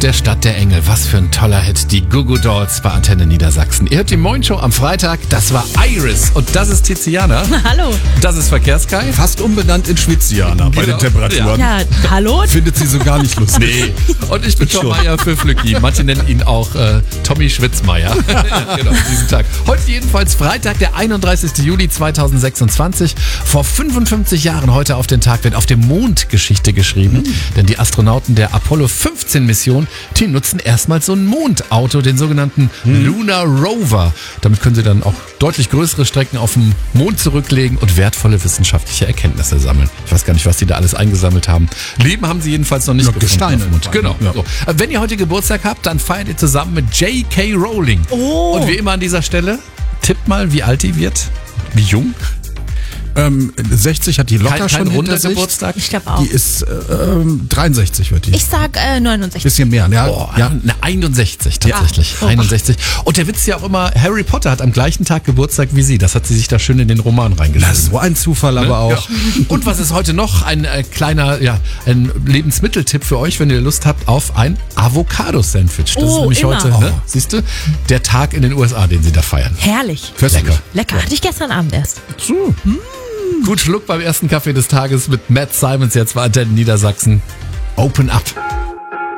der Stadt der Engel. Was für ein toller Hit. Die Goo Goo Dolls bei Antenne Niedersachsen. Ihr hört die Moin-Show am Freitag. Das war Iris. Und das ist Tiziana. Hallo. Das ist Verkehrskai. Fast umbenannt in Schwitziana bei den Temperaturen. Ja, hallo? Findet sie so gar nicht lustig. Nee. Und ich bin Tom Meier für Flücki. Manche nennen ihn auch Tommy Schwitzmeier. Genau, diesen Tag. Heute jedenfalls Freitag, der 31. Juli 2026. Vor 55 Jahren heute auf den Tag wird auf dem Mond Geschichte geschrieben. Denn die Astronauten der Apollo 15 Mission, die nutzen erstmals so ein Mondauto, den sogenannten Lunar Rover. Damit können sie dann auch deutlich größere Strecken auf dem Mond zurücklegen und wertvolle wissenschaftliche Erkenntnisse sammeln. Ich weiß gar nicht, was die da alles eingesammelt haben. Leben haben sie jedenfalls noch nicht gefunden. Gesteine. Genau. Ja. So. Wenn ihr heute Geburtstag habt, dann feiert ihr zusammen mit J.K. Rowling. Oh. Und wie immer an dieser Stelle, tippt mal, wie alt die wird. Wie jung? 60 hat die locker Kein schon runder hinter sich. Geburtstag. Ich glaube auch. Die ist 63 wird die. Ich sag 69. Bisschen mehr, ja. Ja, eine 61 tatsächlich. Ja. 61. Und der Witz ist ja auch immer, Harry Potter hat am gleichen Tag Geburtstag wie sie. Das hat sie sich da schön in den Roman reingeschrieben. So ein Zufall aber auch. Ja. Und was ist heute noch? Ein kleiner ein Lebensmitteltipp für euch, wenn ihr Lust habt auf ein Avocado-Sandwich. Das ist nämlich immer. heute, ne? Siehst du, der Tag in den USA, den sie da feiern. Herrlich. Lecker. Lecker. Hatte ich gestern Abend erst. So. Gut Schluck beim ersten Kaffee des Tages mit Matt Simons. Jetzt war Antenne Niedersachsen. Open up.